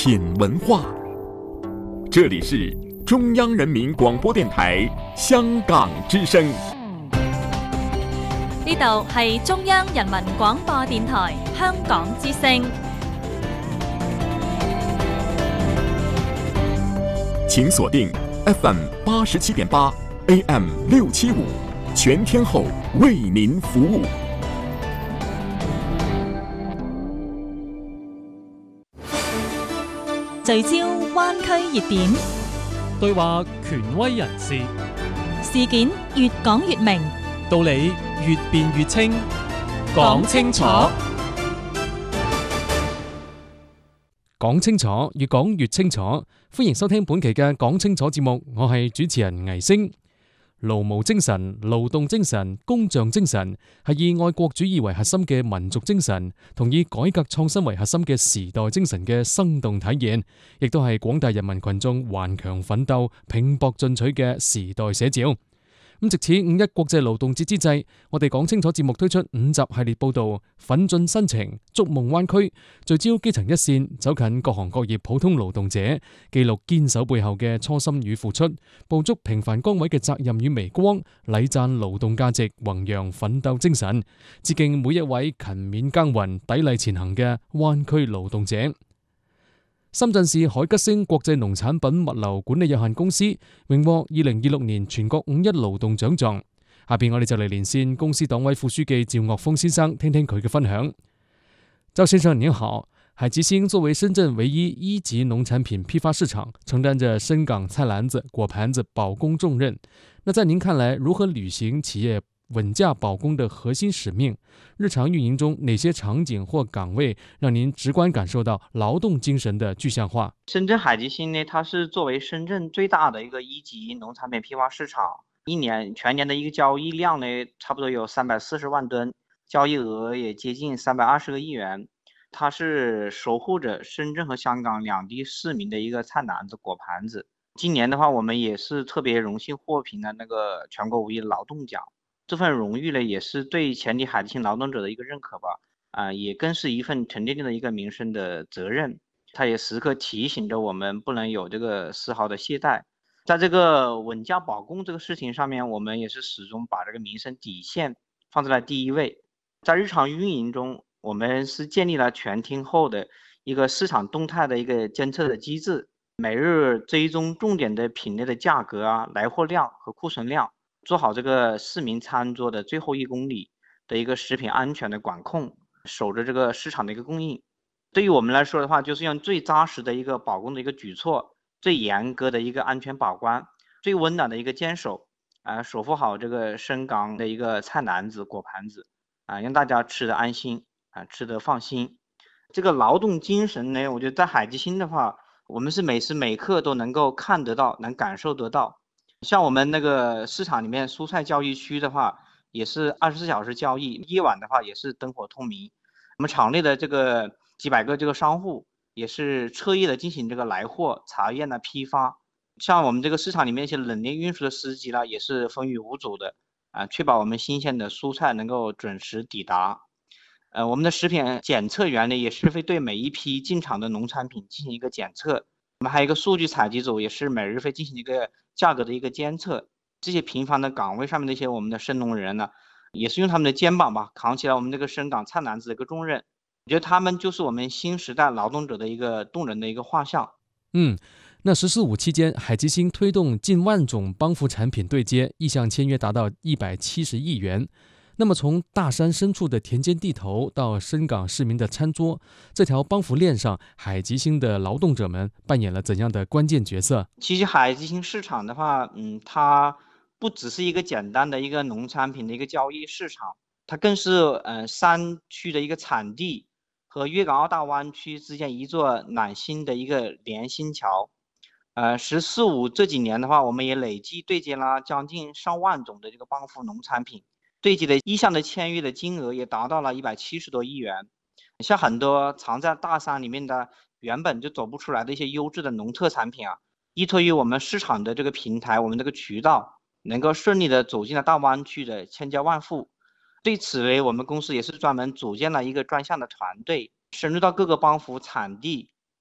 品文化。这里是中央人民廣播電台香港之聲。 呢度係中央人民廣播電台香港之聲。 請鎖定 FM 87.8 AM 675，全天候為您服務。 聚焦灣區熱點， 對話權威人士， 事件越講越明， 道理越辯越清，講清楚，講清楚，越講越清楚。歡迎收聽本期嘅講清楚節目，我係主持人倪星。勞務精神、勞動精神、工匠精神係以愛國主義為核心嘅民族精神，同以改革創新為核心嘅時代精神嘅生動體現，亦都係廣大人民群眾頑強奮鬥、拼搏進取嘅時代寫照。咁藉此五一國際勞動節之際，我哋講清楚節目推出5集系列報道，奮進新程，築夢灣區，聚焦基層一線，走近各行各業普通勞動者，記錄堅守背後嘅初心與付出，捕捉平凡崗位嘅責任與微光，禮讚勞動價值，弘揚奮鬥精神，致敬每一位勤勉耕耘、砥礪前行嘅灣區勞動者。深圳市海吉星國際農產品物流管理有限公司榮獲2026年全國五一勞動獎狀。下邊我哋就嚟連線公司黨委副書記趙岳峰先生，聽聽佢嘅分享。趙先生您好，海吉星作為深圳唯一1級農產品批發市場，承擔着深港菜籃子、果盤子保供重任。那在您看來，如何履行企業穩價保供的核心使命？日常運營中哪些場景或崗位讓您直觀感受到勞動精神的具象化？ 深圳海吉星呢，它是作為深圳最大的一個1級農產品批發市場，全年的一個交易量呢，差不多有340萬噸，交易額也接近320個億元。它是守護着深圳和香港兩地市民的一個菜籃子、果盤子。今年的話，我們也是特別榮幸獲評了那個全國五一勞動獎。這份榮譽呢，也是對全體海吉星勞動者的一個認可吧，也更是一份沉甸甸的一個民生的責任。它也時刻提醒着我們不能有這個絲毫的懈怠，在這個穩價保供這個事情上面，我們也是始終把這個民生底線放在了第一位。在日常運營中，我們是建立了全天候的一個市場動態的一個監測的機制，每日追蹤重點的品類的價格來貨量和庫存量，做好這個市民餐桌的最後1公里的一個食品安全的管控，守着這個市場的一個供應。對於我們來說的話，就是用最扎實的一個保供的一個舉措，最嚴格的一個安全把關，最溫暖的一個堅守，守護好這個深港的一個菜籃子、果盤子，讓大家吃得安心，吃得放心。這個勞動精神呢，我覺得在海吉星的話，我們是每時每刻都能夠看得到，能感受得到。像我們那個市場裡面蔬菜交易區的話，也是24小時交易，夜晚的話也是燈火通明。我們場內的這個幾百個這個商戶也是徹夜的進行這個來貨、查驗批發。像我們這個市場裡面一些冷鏈運輸的司機呢，也是風雨無阻的，確保我們新鮮的蔬菜能夠準時抵達。我們的食品檢測員呢，也是會對每一批進場的農產品進行一個檢測。我們還有一個數據採集組，也是每日會進行一個價格的一個監測。這些平凡的崗位上面的一些我們的深農人呢，也是用他們的肩膀吧，扛起來我們這個深港菜籃子的一個重任。我覺得他們就是我們新時代勞動者的一個動人的一個畫像。 那14.5期間，海吉星推動近萬種幫扶產品對接，意向簽約達到170億元。那麼從大山深處的田間地頭到深港市民的餐桌，這條幫扶鏈上，海吉星的勞動者們扮演了怎樣的關鍵角色？ 其實海吉星市場的話，它不只是一個簡單的一個農產品的一個交易市場，它更是山區的一個產地和粵港澳大灣區之間一座暖心的一個連心橋。14.5這幾年的話，我們也累計對接了將近上萬種的這個幫扶農產品。對接的意向的簽約的金額也達到了170多億元。像很多藏在大山裡面的原本就走不出來的一些優質的農特產品依託於我們市場的這個平台，我們這個渠道能夠順利的走進了大灣區的千家萬戶。對此為我們公司也是專門組建了一個專項的團隊，深入到各個幫扶產地，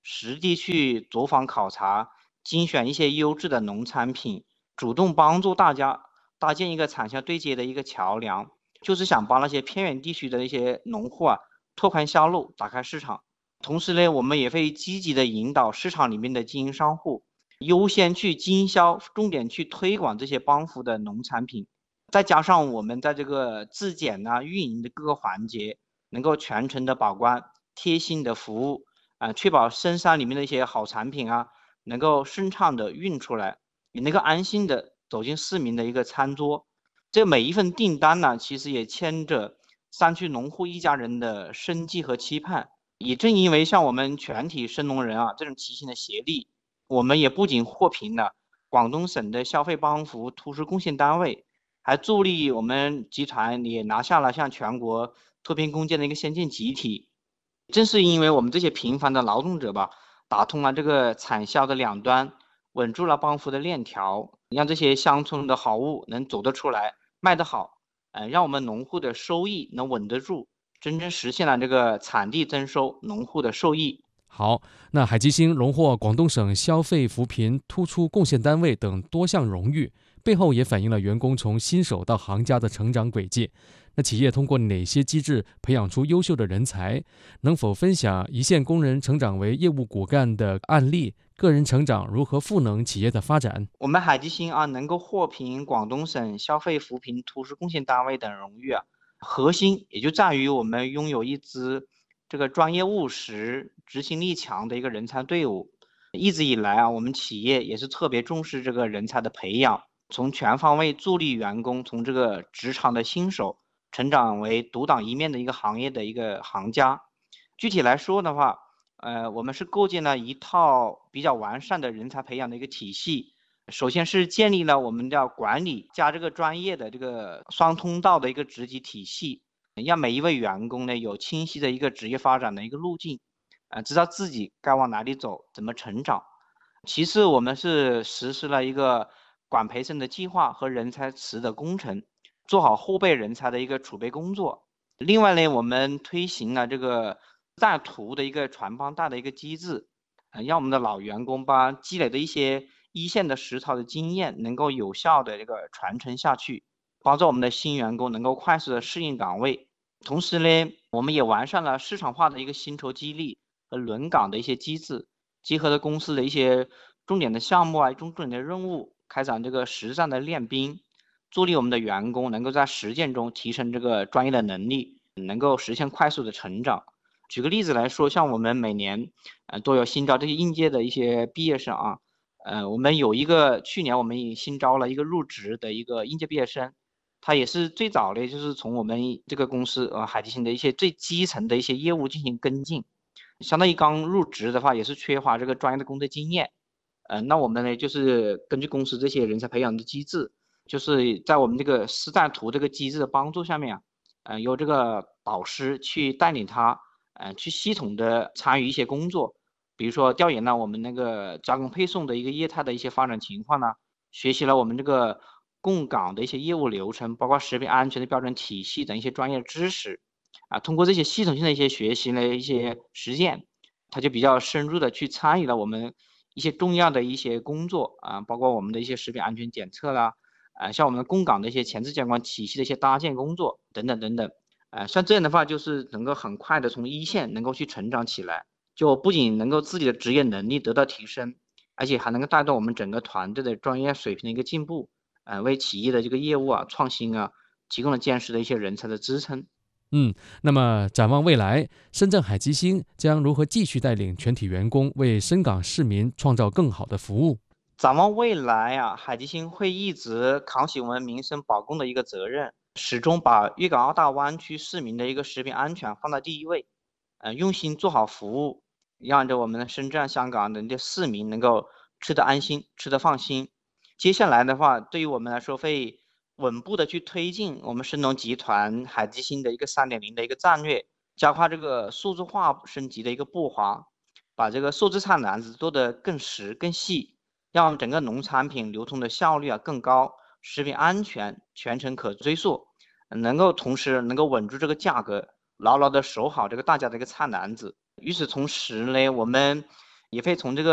实地去走访考察，精选一些优质的农产品，主动帮助大家搭建一个产销对接的一个桥梁，就是想帮那些偏远地区的一些农户拓宽销路，打开市场。同时呢，我们也会积极的引导市场里面的经营商户优先去经销，重点去推广这些帮扶的农产品。再加上我们在这个质检运营的各个环节能够全程的把关，贴心的服务确保深山里面的一些好产品能够顺畅的运出来，也能够安心的走进市民的一个餐桌。这每一份订单呢，其实也牵着山区农户一家人的生计和期盼。也正因为像我们全体深农人这种齐心的协力，我们也不仅获评了广东省的消费帮扶突出贡献单位，还助力我们集团也拿下了向全国脱贫攻坚的一个先进集体。正是因为我们这些平凡的劳动者打通了这个产销的两端，稳住了帮扶的链条，让这些乡村的好物能走得出来，卖得好，让我们农户的收益能稳得住，真正实现了这个产地增收，农户的受益。 好，那海基星荣获广东省消费扶贫突出贡献单位等多项荣誉，背后也反映了员工从新手到行家的成长轨迹。那企业通过哪些机制培养出优秀的人才？能否分享一线工人成长为业务骨干的案例？个人成长如何赋能企业的发展？ 我们海基星能够获评广东省消费扶贫突出贡献单位等荣誉核心也就在于我们拥有一支这个专业务实、执行力强的一个人才队伍。一直以来我们企业也是特别重视这个人才的培养，从全方位助力员工从这个职场的新手成长为独当一面的一个行业的一个行家。具体来说的话，我们是构建了一套比较完善的人才培养的一个体系。首先是建立了我们的管理加这个专业的这个双通道的一个职级体系，让每一位员工呢有清晰的一个职业发展的一个路径，知道自己该往哪里走，怎么成长。其次，我们是实施了一个管培生的计划和人才池的工程，做好后备人才的一个储备工作。另外呢，我们推行了这个带图的一个传帮带的一个机制，让我们的老员工把积累的一些一线的实操的经验能够有效的这个传承下去，帮助我们的新员工能够快速的适应岗位。同时呢，我们也完善了市场化的一个薪酬激励和轮岗的一些机制，结合了公司的一些重点的项目重点的任务，开展这个实战的练兵，助力我们的员工能够在实践中提升这个专业的能力，能够实现快速的成长。举个例子来说，像我们每年都有新招这些应届的一些毕业生我们有一个去年我们也新招了一个入职的一个应届毕业生，他也是最早的就是从我们这个公司海基星的一些最基层的一些业务进行跟进，相当于刚入职的话也是缺乏这个专业的工作经验。那我们呢就是根据公司这些人才培养的机制，就是在我们这个师带图这个机制的帮助下面由这个导师去带领他去系统的参与一些工作，比如说调研了我们那个加工配送的一个业态的一些发展情况学习了我们这个供港的一些业务流程，包括食品安全的标准体系等一些专业知识通过这些系统性的一些学习的一些实践，他就比较深入的去参与了我们一些重要的一些工作包括我们的一些食品安全检测啦像我们供港的一些前置监管体系的一些搭建工作等等等等像这样的话就是能够很快的从一线能够去成长起来，就不仅能够自己的职业能力得到提升，而且还能够带动我们整个团队的专业水平的一个进步为企业的这个业务创新提供了坚实的一些人才的支撑。 那么展望未来，深圳海基星将如何继续带领全体员工为深港市民创造更好的服务？ 展望未来海基星会一直扛起我们民生保供的一个责任，始终把粤港澳大湾区市民的一个食品安全放在第一位，用心做好服务，让着我们的深圳、香港的市民能够吃得安心，吃得放心。接下来的话，对于我们来说会稳步的去推进我们深农集团海基星的一个3.0的一个战略，加快这个数字化升级的一个步伐，把这个数字菜篮子做得更实更细，让整个农产品流通的效率更高，食品安全全程可追溯，同时能够稳住这个价格，牢牢的守好这个大家的一个菜篮子。与此同时呢，我们也会从这